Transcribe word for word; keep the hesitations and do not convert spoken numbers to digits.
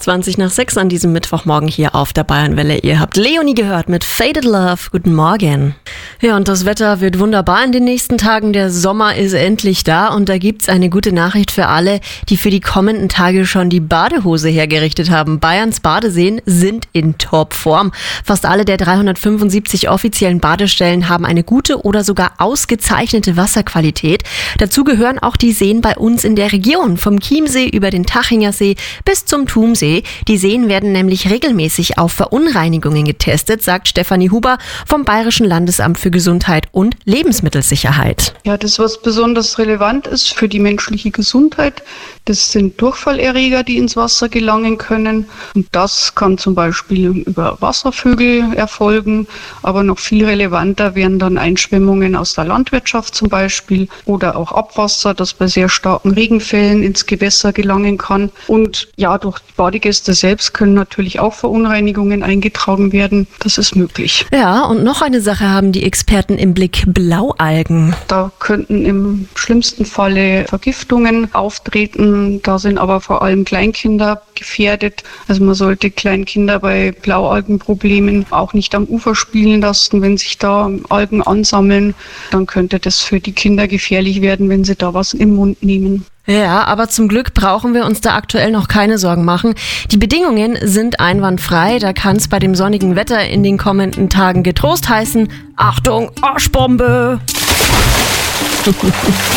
zwanzig nach sechs an diesem Mittwochmorgen hier auf der Bayernwelle. Ihr habt Leonie gehört mit Faded Love. Guten Morgen. Ja, und das Wetter wird wunderbar in den nächsten Tagen. Der Sommer ist endlich da und da gibt's eine gute Nachricht für alle, die für die kommenden Tage schon die Badehose hergerichtet haben. Bayerns Badeseen sind in Topform. Fast alle der dreihundertfünfundsiebzig offiziellen Badestellen haben eine gute oder sogar ausgezeichnete Wasserqualität. Dazu gehören auch die Seen bei uns in der Region, vom Chiemsee über den Tachinger See bis zum Thumsee. Die Seen werden nämlich regelmäßig auf Verunreinigungen getestet, sagt Stefanie Huber vom Bayerischen Landesamt für Gesundheit und Lebensmittelsicherheit. Ja, das, was besonders relevant ist für die menschliche Gesundheit, das sind Durchfallerreger, die ins Wasser gelangen können. Und das kann zum Beispiel über Wasservögel erfolgen. Aber noch viel relevanter wären dann Einschwemmungen aus der Landwirtschaft zum Beispiel oder auch Abwasser, das bei sehr starken Regenfällen ins Gewässer gelangen kann. Und ja, durch die Badegäste selbst können natürlich auch Verunreinigungen eingetragen werden. Das ist möglich. Ja, und noch eine Sache haben die Experten im Blick: Blaualgen. Da könnten im schlimmsten Falle Vergiftungen auftreten. Da sind aber vor allem Kleinkinder gefährdet. Also man sollte Kleinkinder bei Blaualgenproblemen auch nicht am Ufer spielen lassen. Wenn sich da Algen ansammeln, dann könnte das für die Kinder gefährlich werden, wenn sie da was im Mund nehmen. Ja, aber zum Glück brauchen wir uns da aktuell noch keine Sorgen machen. Die Bedingungen sind einwandfrei. Da kann es bei dem sonnigen Wetter in den kommenden Tagen getrost heißen: Achtung, Arschbombe!